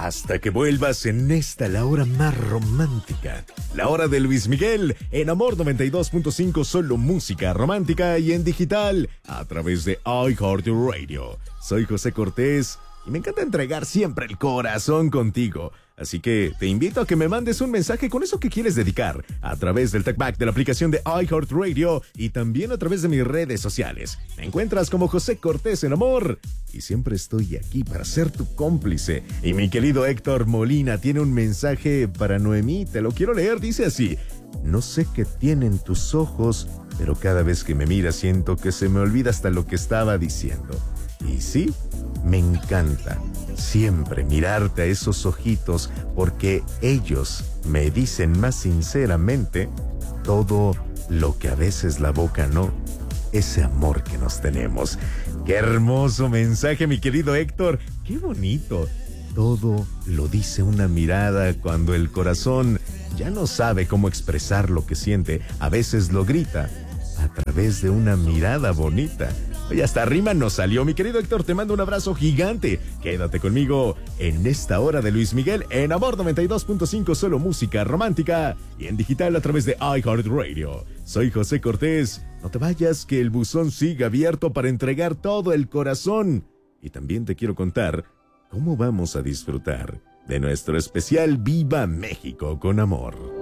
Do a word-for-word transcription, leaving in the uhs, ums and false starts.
hasta que vuelvas en esta la hora más romántica. La hora de Luis Miguel en Amor noventa y dos punto cinco, solo música romántica y en digital a través de iHeartRadio. Soy José Cortés y me encanta entregar siempre el corazón contigo. Así que te invito a que me mandes un mensaje con eso que quieres dedicar a través del talkback de la aplicación de iHeartRadio y también a través de mis redes sociales. Me encuentras como José Cortés en Amor y siempre estoy aquí para ser tu cómplice. Y mi querido Héctor Molina tiene un mensaje para Noemí, te lo quiero leer, dice así: no sé qué tienen tus ojos, pero cada vez que me miras siento que se me olvida hasta lo que estaba diciendo. Y sí, me encanta siempre mirarte a esos ojitos porque ellos me dicen más sinceramente todo lo que a veces la boca no, ese amor que nos tenemos. ¡Qué hermoso mensaje, mi querido Héctor! ¡Qué bonito! Todo lo dice una mirada cuando el corazón ya no sabe cómo expresar lo que siente. A veces lo grita a través de una mirada bonita. Oye, hasta rima nos salió. Mi querido Héctor, te mando un abrazo gigante. Quédate conmigo en esta hora de Luis Miguel en Amor noventa y dos punto cinco, solo música romántica y en digital a través de iHeartRadio. Soy José Cortés. No te vayas, que el buzón sigue abierto para entregar todo el corazón. Y también te quiero contar cómo vamos a disfrutar de nuestro especial Viva México con Amor.